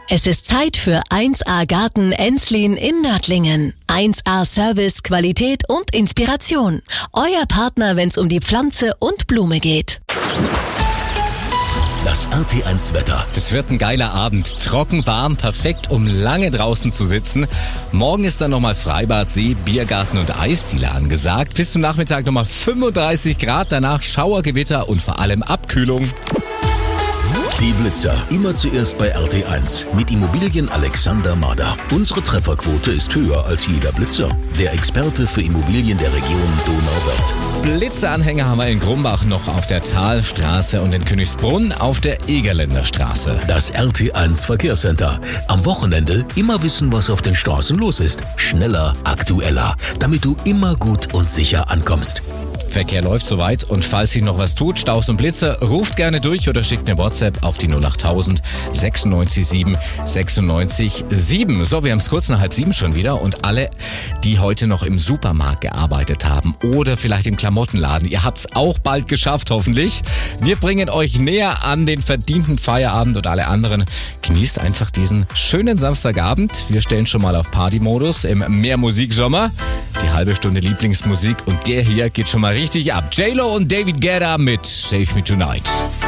Es ist Zeit für 1A Garten Enslin in Nördlingen. 1A Service, Qualität und Inspiration. Euer Partner, wenn es um die Pflanze und Blume geht. Das RT1 Wetter. Das wird ein geiler Abend. Trocken, warm, perfekt, um lange draußen zu sitzen. Morgen ist dann nochmal Freibad, See, Biergarten und Eisdiele angesagt. Bis zum Nachmittag nochmal 35 Grad, danach Schauergewitter und vor allem Abkühlung. Die Blitzer. Immer zuerst bei RT1 mit Immobilien Alexander Mader. Unsere Trefferquote ist höher als jeder Blitzer. Der Experte für Immobilien der Region Donauwörth. Blitzeranhänger haben wir in Grumbach noch auf der Talstraße und in Königsbrunn auf der Egerländer Straße. Das RT1 Verkehrscenter. Am Wochenende immer wissen, was auf den Straßen los ist. Schneller, aktueller, damit du immer gut und sicher ankommst. Verkehr läuft soweit und falls sich noch was tut, Staus und Blitze, ruft gerne durch oder schickt eine WhatsApp auf die 08000 96 7 96 7. So, wir haben es kurz nach 6:30 schon wieder und alle, die heute noch im Supermarkt gearbeitet haben oder vielleicht im Klamottenladen, ihr habt es auch bald geschafft, hoffentlich. Wir bringen euch näher an den verdienten Feierabend und alle anderen genießt einfach diesen schönen Samstagabend. Wir stellen schon mal auf Partymodus im Mehrmusiksommer. Die halbe Stunde Lieblingsmusik und der hier geht schon mal richtig ab. J-Lo und David Guetta mit Save Me Tonight.